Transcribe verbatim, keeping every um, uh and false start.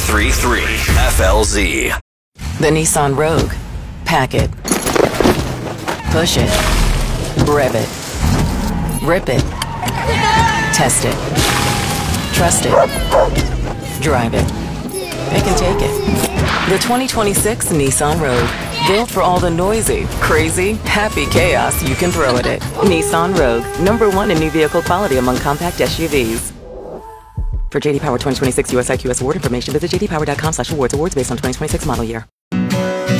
ninety-three point three F L Z. The Nissan Rogue. Pack it. Push it. Rev it. Rip it. Test it. Trust it. Drive it. Pick and take it. The twenty twenty-six Nissan Rogue. Built for all the noisy, crazy, happy chaos you can throw at it. Nissan Rogue. Number one in new vehicle quality among compact S U Vs. For J D Power twenty twenty-six U S I Q S award information, visit j d power dot com slash awards. Awards based on twenty twenty-six model year.